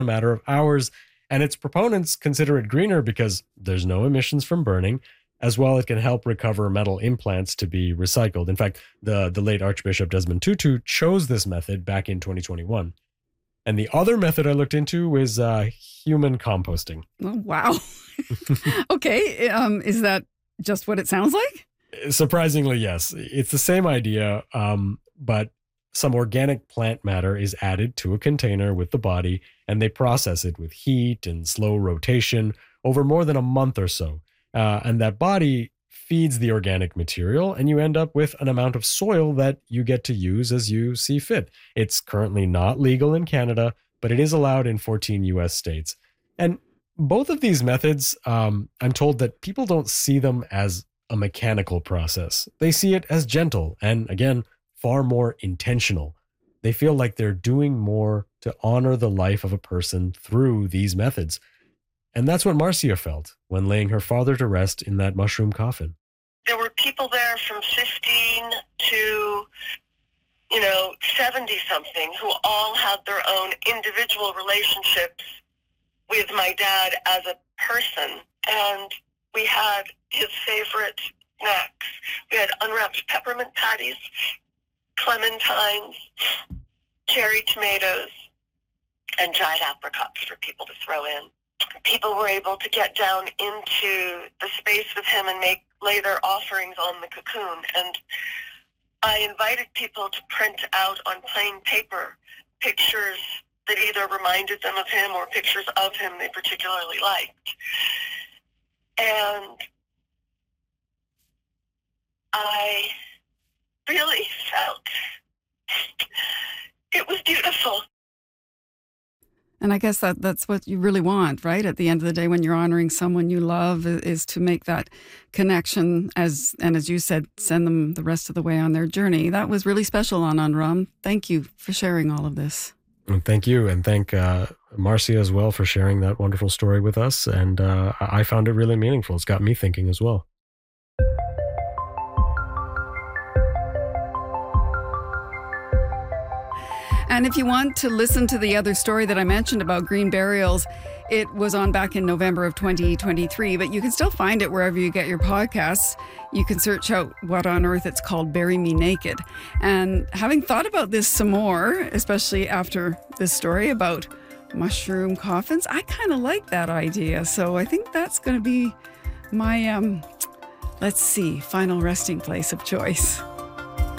a matter of hours. And its proponents consider it greener because there's no emissions from burning. As well, it can help recover metal implants to be recycled. In fact, the late Archbishop Desmond Tutu chose this method back in 2021. And the other method I looked into is human composting. Oh, wow. Okay. Is that just what it sounds like? Surprisingly, yes. It's the same idea, but some organic plant matter is added to a container with the body, and they process it with heat and slow rotation over more than a month or so. And that body feeds the organic material, and you end up with an amount of soil that you get to use as you see fit. It's currently not legal in Canada, but it is allowed in 14 US states. And both of these methods, I'm told that people don't see them as a mechanical process. They see it as gentle and, again, far more intentional. They feel like they're doing more to honor the life of a person through these methods. And that's what Marcia felt when laying her father to rest in that mushroom coffin. There were people there from 15 to, 70-something who all had their own individual relationships with my dad as a person. And we had his favorite snacks. We had unwrapped peppermint patties, clementines, cherry tomatoes, and dried apricots for people to throw in. People were able to get down into the space with him and lay their offerings on the cocoon. And I invited people to print out on plain paper pictures that either reminded them of him or pictures of him they particularly liked. And I really felt it was beautiful. And I guess that's what you really want, right? At the end of the day, when you're honoring someone you love, is to make that connection as you said, send them the rest of the way on their journey. That was really special, Anand Ram. Thank you for sharing all of this. And thank you. And thank Marcia as well for sharing that wonderful story with us. And I found it really meaningful. It's got me thinking as well. And if you want to listen to the other story that I mentioned about green burials, it was on back in November of 2023, but you can still find it wherever you get your podcasts. You can search out What on Earth. It's called Bury Me Naked. And having thought about this some more, especially after this story about mushroom coffins, I kind of like that idea. So I think that's going to be my, final resting place of choice.